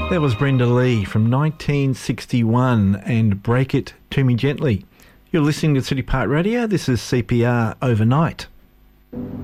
That was Brenda Lee from 1961 and Break It To Me Gently. You're listening to City Park Radio. This is CPR Overnight.